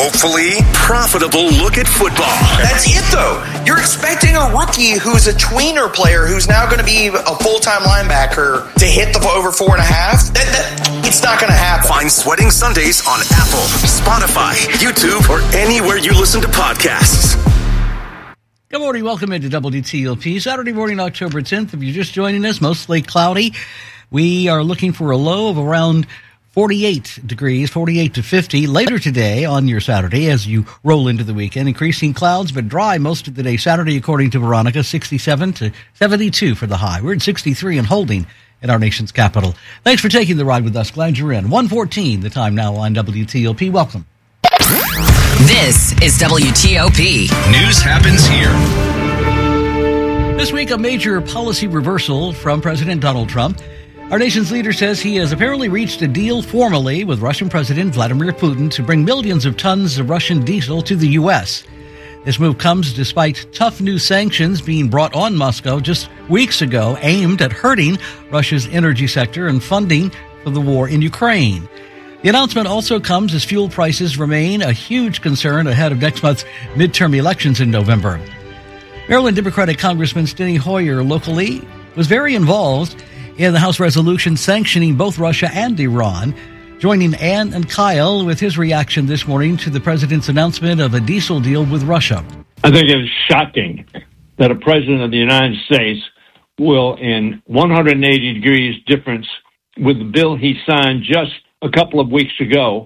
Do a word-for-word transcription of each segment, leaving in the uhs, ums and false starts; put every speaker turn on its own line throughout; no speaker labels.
hopefully profitable look at football.
That's it, though. You're expecting a rookie who's a tweener player who's now going to be a full-time linebacker to hit the over four and a half. That, that it's not going to happen.
Find Sweating Sundays on Apple, Spotify, YouTube, or anywhere you listen to podcasts.
Good morning. Welcome into W T O P. Saturday morning, October tenth. If you're just joining us, mostly cloudy. We are looking for a low of around forty-eight degrees, forty-eight to fifty. Later today on your Saturday as you roll into the weekend, increasing clouds but dry most of the day. Saturday, according to Veronica, sixty-seven to seventy-two for the high. We're at sixty-three and holding at our nation's capital. Thanks for taking the ride with us. Glad you're in. one fourteen, the time now on W T O P. Welcome.
This is W T O P.
News happens here.
This week, a major policy reversal from President Donald Trump. Our nation's leader says he has apparently reached a deal formally with Russian President Vladimir Putin to bring millions of tons of Russian diesel to the U S. This move comes despite tough new sanctions being brought on Moscow just weeks ago, aimed at hurting Russia's energy sector and funding for the war in Ukraine. The announcement also comes as fuel prices remain a huge concern ahead of next month's midterm elections in November. Maryland Democratic Congressman Steny Hoyer locally was very involved in the House resolution sanctioning both Russia and Iran. Joining Ann and Kyle with his reaction this morning to the president's announcement of a diesel deal with Russia.
I think it is shocking that a president of the United States will, in one hundred eighty degrees difference with the bill he signed just a couple of weeks ago,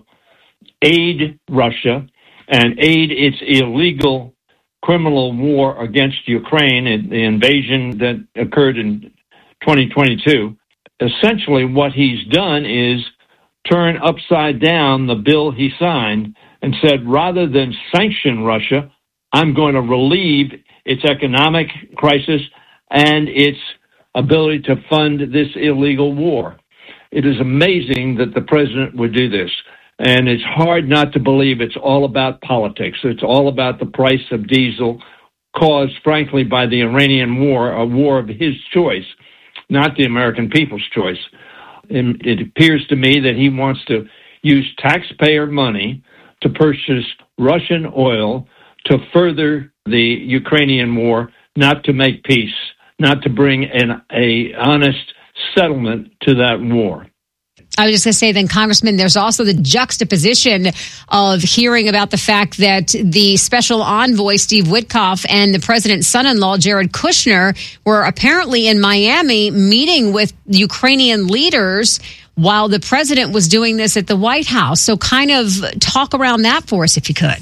aid Russia and aid its illegal criminal war against Ukraine, the invasion that occurred in twenty twenty-two. Essentially, what he's done is turn upside down the bill he signed and said, rather than sanction Russia, I'm going to relieve its economic crisis and its ability to fund this illegal war. It is amazing that the president would do this. And it's hard not to believe it's all about politics. It's all about the price of diesel caused, frankly, by the Iranian war, a war of his choice, not the American people's choice. And it appears to me that he wants to use taxpayer money to purchase Russian oil to further the Ukrainian war, not to make peace, not to bring an a honest settlement to that war.
I was just going to say then, Congressman, there's also the juxtaposition of hearing about the fact that the special envoy, Steve Witkoff, and the president's son-in-law, Jared Kushner, were apparently in Miami meeting with Ukrainian leaders while the president was doing this at the White House. So kind of talk around that for us, if you could.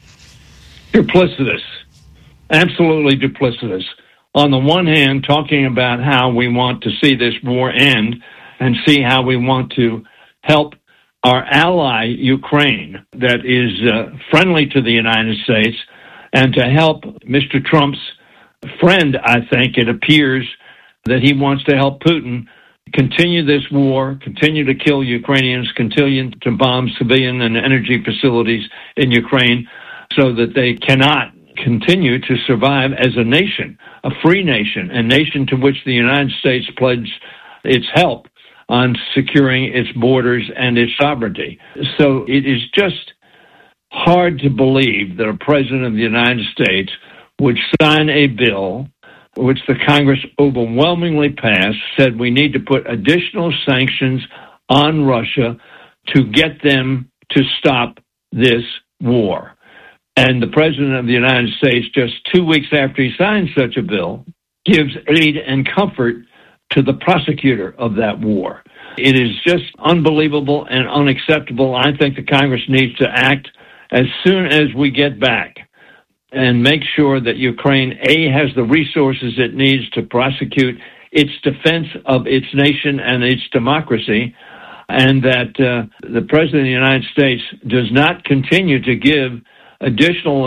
Duplicitous. Absolutely duplicitous. On the one hand, talking about how we want to see this war end, and see how we want to help our ally, Ukraine, that is uh, friendly to the United States, and to help Mister Trump's friend, I think it appears that he wants to help Putin continue this war, continue to kill Ukrainians, continue to bomb civilian and energy facilities in Ukraine so that they cannot continue to survive as a nation, a free nation, a nation to which the United States pledged its help on securing its borders and its sovereignty. So it is just hard to believe that a president of the United States would sign a bill which the Congress overwhelmingly passed, said we need to put additional sanctions on Russia to get them to stop this war. And the president of the United States, just two weeks after he signed such a bill, gives aid and comfort to the prosecutor of that war. It is just unbelievable and unacceptable. I think the Congress needs to act as soon as we get back and make sure that Ukraine, A, has the resources it needs to prosecute its defense of its nation and its democracy, and that uh, the President of the United States does not continue to give additional